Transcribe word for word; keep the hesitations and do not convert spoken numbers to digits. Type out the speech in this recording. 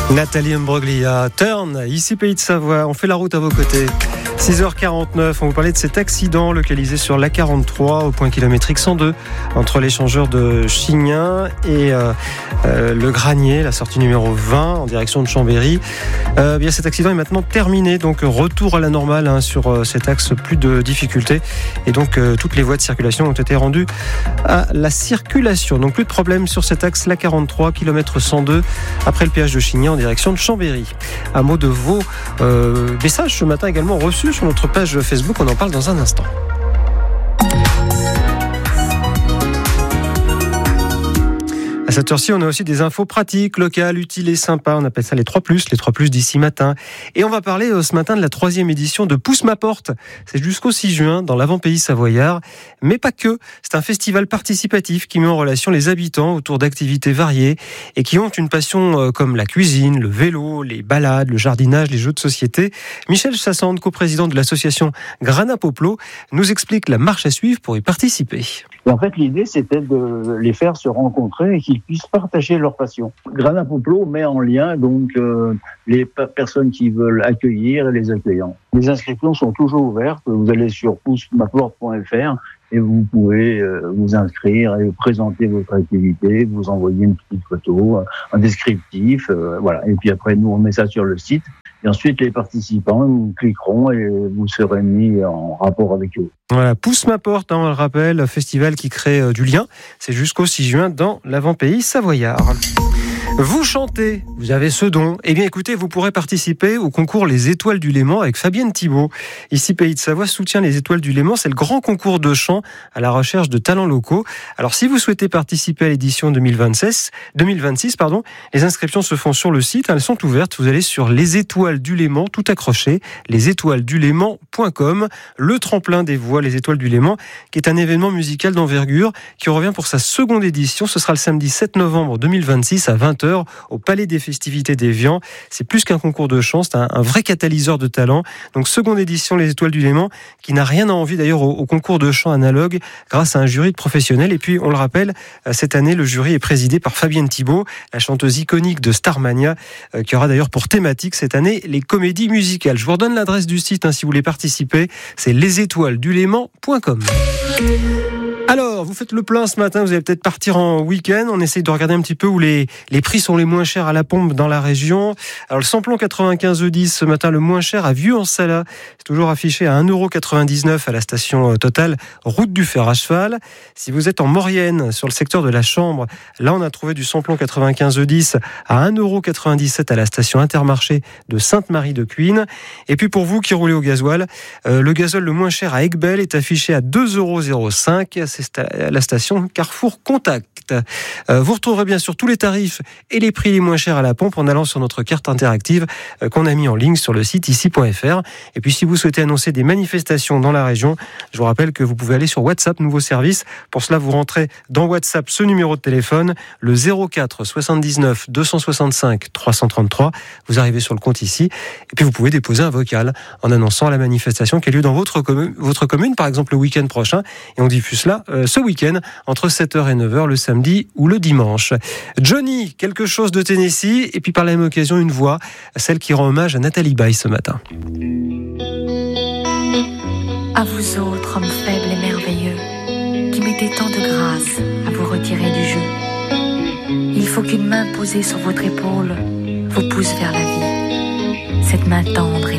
Nathalie Imbroglia, Turn, ici Pays de Savoie, on fait la route à vos côtés. six heures quarante-neuf, on vous parlait de cet accident localisé sur l'A quarante-trois au point kilométrique cent deux entre l'échangeur de Chignin et euh, euh, le Granier, la sortie numéro vingt en direction de Chambéry. Euh, bien, cet accident est maintenant terminé, donc retour à la normale hein, sur euh, cet axe, plus de difficultés et donc euh, toutes les voies de circulation ont été rendues à la circulation. Donc plus de problème sur cet axe, l'A quarante-trois, kilomètre cent deux, après le péage de Chignin en direction de Chambéry. Un mot de vos euh, messages ce matin également reçus sur notre page Facebook, on en parle dans un instant. À cette heure-ci, on a aussi des infos pratiques, locales, utiles et sympas. On appelle ça les trois plus, les trois plus d'ici matin. Et on va parler euh, ce matin de la troisième édition de Pousse ma porte. C'est jusqu'au six juin dans l'avant-pays savoyard. Mais pas que. C'est un festival participatif qui met en relation les habitants autour d'activités variées et qui ont une passion euh, comme la cuisine, le vélo, les balades, le jardinage, les jeux de société. Michel Chassande, coprésident de l'association Grana Poplo, nous explique la marche à suivre pour y participer. Et en fait, l'idée, c'était de les faire se rencontrer et qu'ils puissent partager leur passion. Grana Poplo met en lien donc euh, les pa- personnes qui veulent accueillir et les accueillants. Les inscriptions sont toujours ouvertes. Vous allez sur pousse ma porte point f r et vous pouvez euh, vous inscrire et présenter votre activité, vous envoyer une petite photo, un descriptif, euh, voilà. Et puis après, nous, on met ça sur le site. Et ensuite, les participants nous cliqueront et vous serez mis en rapport avec eux. Voilà, Pousse ma porte, hein, on le rappelle, festival qui crée euh, du lien. C'est jusqu'au six juin dans l'avant-pays savoyard. Vous chantez, vous avez ce don. Eh bien écoutez, vous pourrez participer au concours Les Étoiles du Léman avec Fabienne Thibault. Ici, Pays de Savoie soutient Les Étoiles du Léman. C'est le grand concours de chant à la recherche de talents locaux. Alors si vous souhaitez participer à l'édition deux mille vingt-six, deux mille vingt-six pardon, les inscriptions se font sur le site. Elles sont ouvertes. Vous allez sur Les Étoiles du Léman, tout accroché, les étoiles du léman point com. Le tremplin des voix Les Étoiles du Léman, qui est un événement musical d'envergure qui revient pour sa seconde édition. Ce sera le samedi sept novembre deux mille vingt-six à vingt heures au Palais des Festivités d'Évian. C'est plus qu'un concours de chant, c'est un, un vrai catalyseur de talent. Donc seconde édition Les Étoiles du Léman, qui n'a rien à envier d'ailleurs au, au concours de chant analogue grâce à un jury de professionnels. Et puis on le rappelle, cette année le jury est présidé par Fabienne Thibault, la chanteuse iconique de Starmania, euh, qui aura d'ailleurs pour thématique cette année les comédies musicales. Je vous redonne l'adresse du site hein, si vous voulez participer, c'est les étoiles du léman point com. Alors, vous faites le plein ce matin, vous allez peut-être partir en week-end. On essaye de regarder un petit peu où les, les prix sont les moins chers à la pompe dans la région. Alors, le samplon quatre-vingt-quinze E dix, ce matin, le moins cher à Vieux-en-Sala. C'est toujours affiché à un euro quatre-vingt-dix-neuf à la station Total, route du fer à cheval. Si vous êtes en Maurienne, sur le secteur de la Chambre, là, on a trouvé du samplon quatre-vingt-quinze E dix à un euro quatre-vingt-dix-sept à la station Intermarché de Sainte-Marie-de-Cuine. Et puis, pour vous qui roulez au gasoil, euh, le gazole le moins cher à Aiguebelle est affiché à deux euros zéro cinq. C'est à la station Carrefour Contact. Euh, vous retrouverez bien sûr tous les tarifs et les prix les moins chers à la pompe en allant sur notre carte interactive euh, qu'on a mis en ligne sur le site ici point f r. Et puis si vous souhaitez annoncer des manifestations dans la région, je vous rappelle que vous pouvez aller sur WhatsApp, nouveau service. Pour cela, vous rentrez dans WhatsApp ce numéro de téléphone, le zéro quatre soixante-dix-neuf deux cent soixante-cinq trois cent trente-trois. Vous arrivez sur le compte ici. Et puis vous pouvez déposer un vocal en annonçant la manifestation qui a lieu dans votre commune, votre commune par exemple le week-end prochain. Et on diffuse cela Euh, ce week-end entre sept heures et neuf heures le samedi ou le dimanche. Johnny, quelque chose de Tennessee et puis par la même occasion une voix, celle qui rend hommage à Nathalie Baye ce matin. À vous autres, hommes faibles et merveilleux, qui mettez tant de grâce à vous retirer du jeu. Il faut qu'une main posée sur votre épaule vous pousse vers la vie. Cette main tendre et